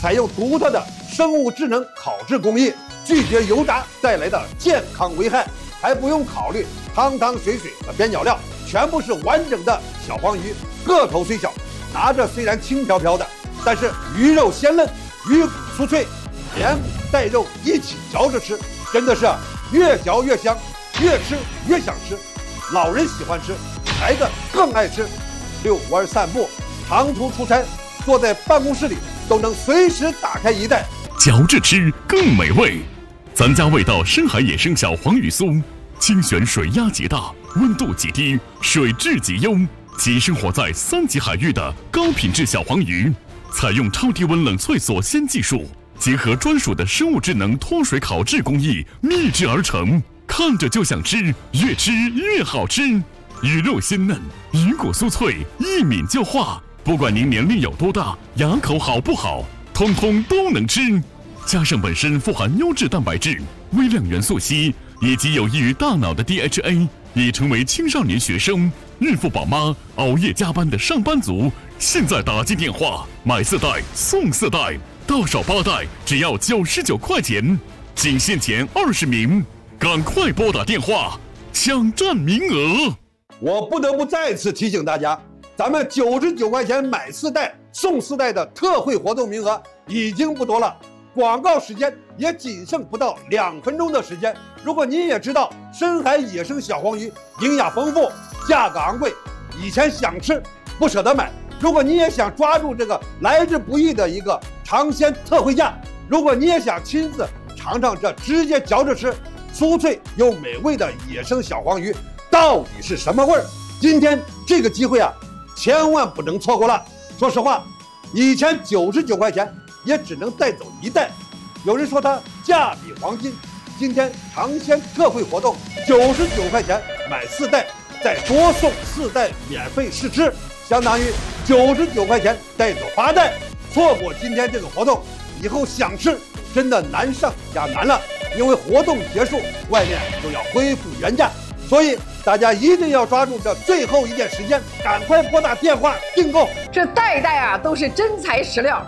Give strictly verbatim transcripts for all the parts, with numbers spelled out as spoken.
采用独特的生物智能烤制工艺，拒绝油炸带来的健康危害，还不用考虑汤汤水水和边角料，全部是完整的小黄鱼，个头虽小，拿着虽然轻飘飘的，但是鱼肉鲜嫩，鱼骨酥脆，连带肉一起嚼着吃，真的是越嚼越香，越吃越想吃。老人喜欢吃，孩子更爱吃。遛弯散步，长途出差，坐在办公室里都能随时打开一袋， 嚼着吃更美味。咱家味道深海野生小黄鱼酥，精选水压极大，温度极低，水质极优，即生活在三级海域的高品质小黄鱼，采用超低温冷萃锁鲜技术，结合专属的生物智能脱水烤制工艺秘制而成，看着就想吃，越吃越好吃。鱼肉鲜嫩，鱼骨酥脆，一抿就化。不管您年龄有多大，牙口好不好，通通都能吃。加上本身富含优质蛋白质、微量元素硒以及有益于大脑的 D H A， 已成为青少年学生、孕妇宝妈、熬夜加班的上班族。现在打进电话买四袋送四袋，到手八袋只要九十九块钱，仅限前二十名，赶快拨打电话抢占名额。 我不得不再次提醒大家，咱们九十九块钱买四袋送四袋的特惠活动名额已经不多了，广告时间也仅剩不到两分钟的时间。如果您也知道深海野生小黄鱼营养丰富，价格昂贵，以前想吃不舍得买，如果你也想抓住这个来之不易的一个尝鲜特惠价，如果你也想亲自尝尝这直接嚼着吃酥脆又美味的野生小黄鱼到底是什么味儿，今天这个机会啊，千万不能错过了。说实话，以前九十九块钱也只能带走一袋，有人说它价比黄金，今天尝鲜特惠活动，九十九块钱买四袋，再多送四袋免费试吃，相当于九十九块钱带走八袋。错过今天这个活动，以后想吃真的难上加难了，因为活动结束，外面就要恢复原价。所以大家一定要抓住这最后一点时间，赶快拨打电话订购。 这袋袋啊都是真材实料。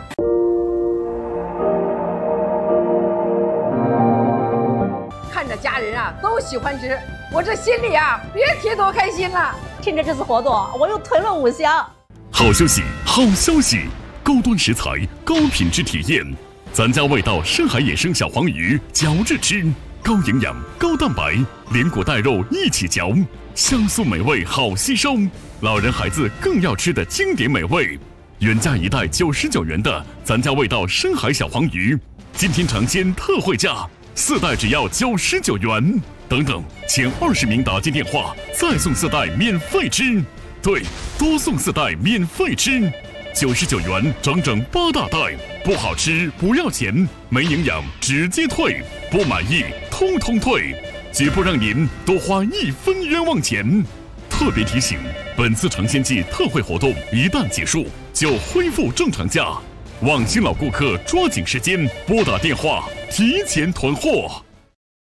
看着家人啊都喜欢吃，我这心里啊别提多开心了。 趁着这次活动，我又囤了五箱。 好消息，好消息！高端食材，高品质体验，咱家味道深海野生小黄鱼，嚼着吃。高营养、高蛋白，连骨带肉一起嚼，香酥美味，好吸收。老人孩子更要吃的经典美味。原价一袋九十九元的咱家味道深海小黄鱼，今天尝鲜特惠价，四袋只要九十九元。等等，前二十名打进电话，再送四袋免费吃。对，多送四袋免费吃。九十九元整整八大袋，不好吃不要钱，没营养直接退，不满意通通退，绝不让您多花一分冤枉钱。特别提醒，本次尝鲜季特惠活动一旦结束，就恢复正常价，望新老顾客抓紧时间拨打电话提前囤货。